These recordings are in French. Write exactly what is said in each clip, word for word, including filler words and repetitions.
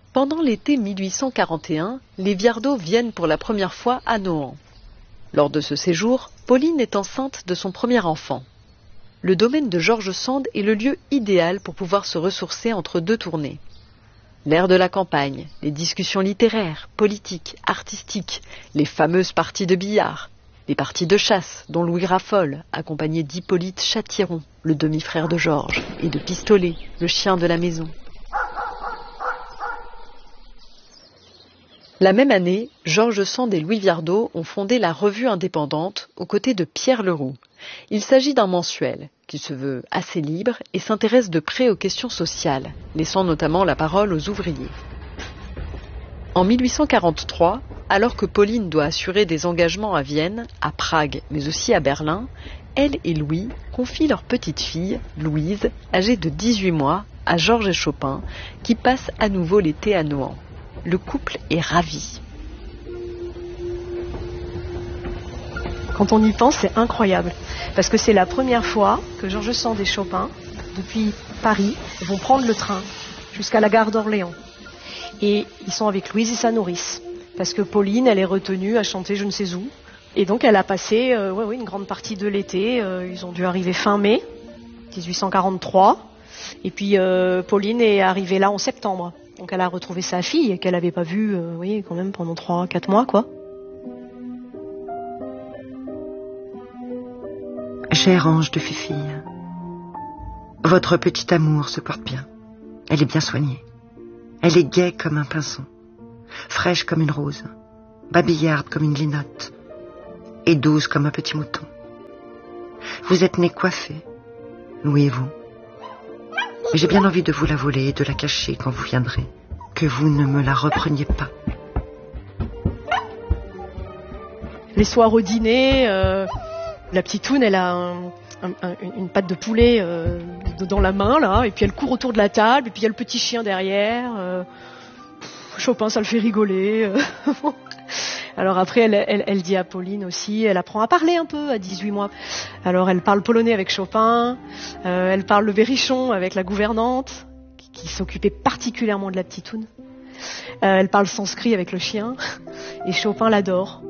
Pendant l'été mille huit cent quarante et un, les Viardot viennent pour la première fois à Nohant. Lors de ce séjour, Pauline est enceinte de son premier enfant. Le domaine de George Sand est le lieu idéal pour pouvoir se ressourcer entre deux tournées. L'air de la campagne, les discussions littéraires, politiques, artistiques, les fameuses parties de billard, les parties de chasse dont Louis raffole, accompagné d'Hippolyte Châtiron, le demi-frère de Georges, et de Pistolet, le chien de la maison. La même année, George Sand et Louis Viardot ont fondé la Revue indépendante aux côtés de Pierre Leroux. Il s'agit d'un mensuel qui se veut assez libre et s'intéresse de près aux questions sociales, laissant notamment la parole aux ouvriers. En mille huit cent quarante-trois, alors que Pauline doit assurer des engagements à Vienne, à Prague, mais aussi à Berlin, elle et Louis confient leur petite fille, Louise, âgée de dix-huit mois, à Georges et Chopin, qui passe à nouveau l'été à Nohant. Le couple est ravi. Quand on y pense, c'est incroyable. Parce que c'est la première fois que George Sand et Chopin, depuis Paris, vont prendre le train jusqu'à la gare d'Orléans. Et ils sont avec Louise et sa nourrice. Parce que Pauline, elle est retenue à chanter je ne sais où. Et donc elle a passé euh, ouais, ouais, une grande partie de l'été. Euh, ils ont dû arriver fin mai dix-huit cent quarante-trois. Et puis euh, Pauline est arrivée là en septembre. Donc elle a retrouvé sa fille qu'elle n'avait pas vue, euh, vous voyez, quand même pendant trois, quatre mois, quoi. Chère ange de fifille, votre petit amour se porte bien. Elle est bien soignée. Elle est gaie comme un pinson, fraîche comme une rose, babillarde comme une linotte, et douce comme un petit mouton. Vous êtes née coiffée, Louis et vous. Mais j'ai bien envie de vous la voler et de la cacher quand vous viendrez. Que vous ne me la repreniez pas. Les soirs au dîner, euh, la petite Toune, elle a un, un, un, une patte de poulet euh, dans la main, là, et puis elle court autour de la table, et puis il y a le petit chien derrière. Euh, Chopin, ça le fait rigoler. Euh. Alors après, elle, elle, elle dit à Pauline aussi, elle apprend à parler un peu à dix-huit mois. Alors elle parle polonais avec Chopin, euh, elle parle le berrichon avec la gouvernante, qui, qui s'occupait particulièrement de la petite Toune. Euh, elle parle sanskrit avec le chien, et Chopin l'adore.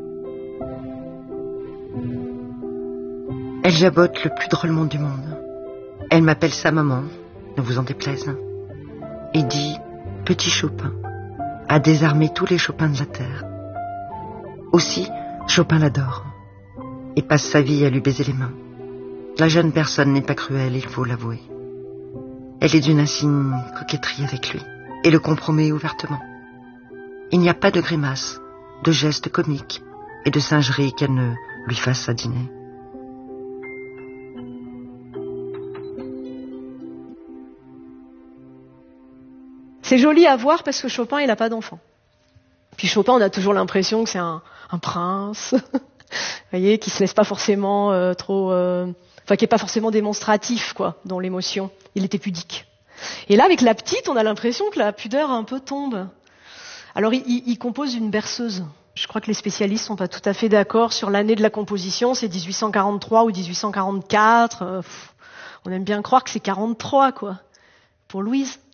Elle jabote le plus drôlement du monde. Elle m'appelle sa maman, ne vous en déplaise, et dit « Petit Chopin » a désarmé tous les Chopins de la terre. Aussi, Chopin l'adore et passe sa vie à lui baiser les mains. La jeune personne n'est pas cruelle, il faut l'avouer. Elle est d'une insigne coquetterie avec lui et le compromet ouvertement. Il n'y a pas de grimaces, de gestes comiques et de singeries qu'elle ne lui fasse à dîner. C'est joli à voir parce que Chopin, il n'a pas d'enfant. Puis Chopin, on a toujours l'impression que c'est un, un prince, vous voyez, qui se laisse pas forcément euh, trop, euh, enfin qui est pas forcément démonstratif, quoi, dans l'émotion. Il était pudique. Et là, avec la petite, on a l'impression que la pudeur un peu tombe. Alors, il, il, il compose une berceuse. Je crois que les spécialistes sont pas tout à fait d'accord sur l'année de la composition. C'est dix-huit cent quarante-trois ou dix-huit cent quarante-quatre. Euh, pff, on aime bien croire que c'est quarante-trois, quoi, pour Louise.